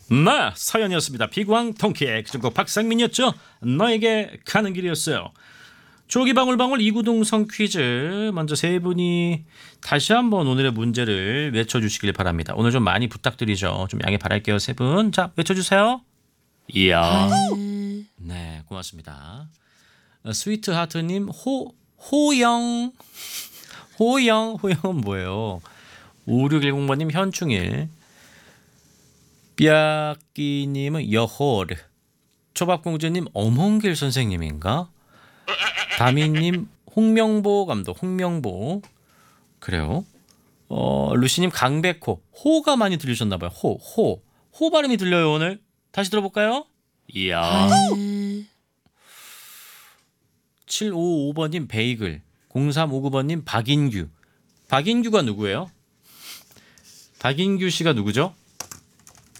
네, 사연이었습니다. 비광 통쾌 그리고 박상민이었죠. 너에게 가는 길이었어요. 조기방울방울 이구동성 퀴즈 먼저 세 분이 다시 한번 오늘의 문제를 외쳐주시길 바랍니다. 오늘 좀 많이 부탁드리죠. 좀 양해 바랄게요. 세 분. 자, 외쳐주세요. 이야. 네, 고맙습니다. 스위트 하트님 호영 호영은 뭐예요? 5610번님 현충일, 삐아끼님은 여호르, 초밥공주님 어몽길 선생님인가? 다미님 홍명보 감독 홍명보. 그래요. 루시님 강백호 호가 많이 들리셨나봐요. 호 발음이 들려요. 오늘 다시 들어볼까요? 이야. 755번님 베이글, 0359번님 박인규가 누구예요? 박인규 씨가 누구죠?